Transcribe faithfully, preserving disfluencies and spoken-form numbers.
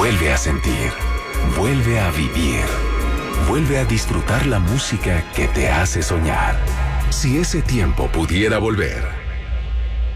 Vuelve a sentir, vuelve a vivir, vuelve a disfrutar la música que te hace soñar. Si ese tiempo pudiera volver,